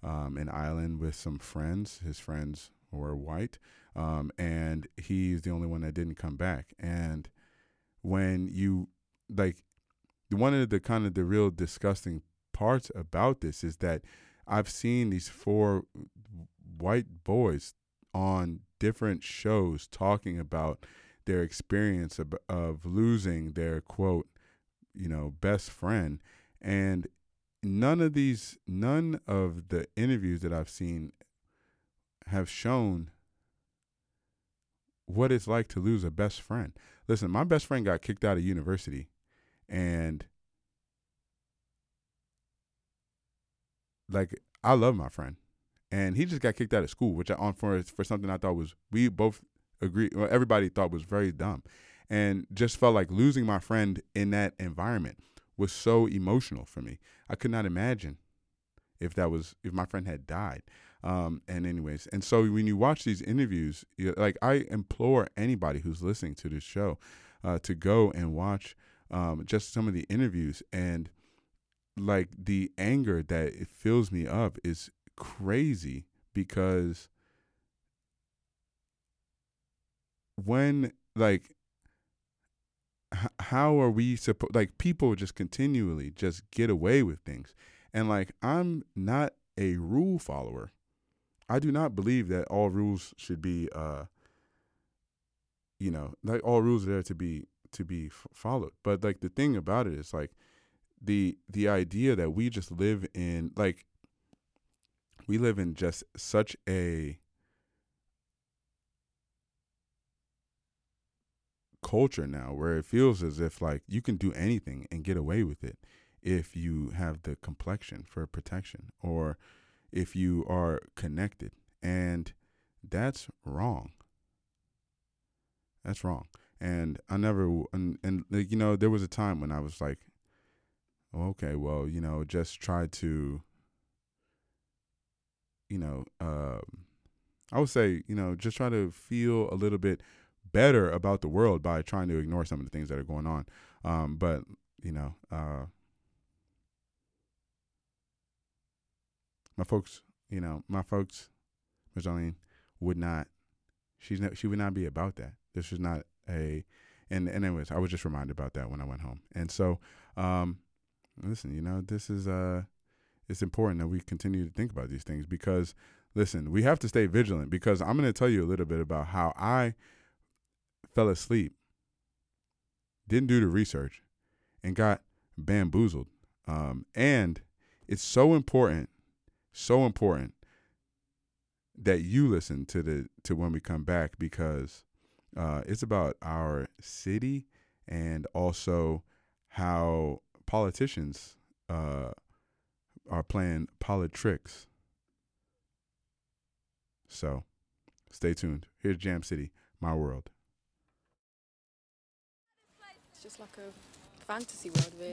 an island with some friends. His friends were white, and he's the only one that didn't come back. And when you like, one of the kind of the real disgusting parts about this is that I've seen these four white boys on different shows talking about their experience of losing their quote, best friend. And none of the interviews that I've seen have shown what it's like to lose a best friend. Listen, my best friend got kicked out of university, and like, I love my friend, and he just got kicked out of school, which I on for something I thought was, we both agree, well, everybody thought was very dumb, and just felt like losing my friend in that environment was so emotional for me. I could not imagine if my friend had died. And anyways, and so when you watch these interviews, like, I implore anybody who's listening to this show to go and watch just some of the interviews, and like, the anger that it fills me up is crazy, because when, like, how are we supposed, like, people just continually just get away with things. And like, I'm not a rule follower. I do not believe that all rules should be like, all rules are there to be followed. But like, the thing about it is, like, the idea that we just live in, like, we live in just such a culture now where it feels as if, like, you can do anything and get away with it if you have the complexion for protection, or if you are connected. And that's wrong. That's wrong. And I never, and like, there was a time when I was like, okay, well, just try to, I would say, just try to feel a little bit better about the world by trying to ignore some of the things that are going on. But, my folks, Ms. Arlene, would not, she would not be about that. This is not and anyways, I was just reminded about that when I went home. And so, listen, this is, it's important that we continue to think about these things, because, listen, we have to stay vigilant, because I'm going to tell you a little bit about how I fell asleep, didn't do the research, and got bamboozled. And it's so important that you listen to when we come back, because it's about our city, and also how politicians are playing politics. So stay tuned. Here's Jam City, My World. It's just like a fantasy world, really.